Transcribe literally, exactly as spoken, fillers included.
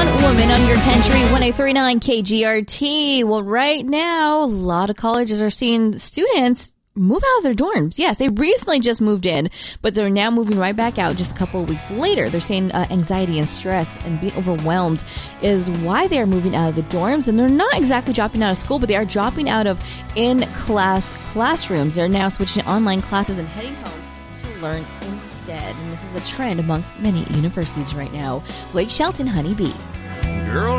on Woman on Your Country, one oh three point nine K G R T. Well, right now, a lot of colleges are seeing students move out of their dorms. Yes, they recently just moved in, but they're now moving right back out just a couple of weeks later. They're saying uh, anxiety and stress and being overwhelmed is why they're moving out of the dorms. And they're not exactly dropping out of school, but they are dropping out of in-class classrooms. They're now switching to online classes and heading home to learn instead. And this is a trend amongst many universities right now. Blake Shelton, Honeybee. Girl.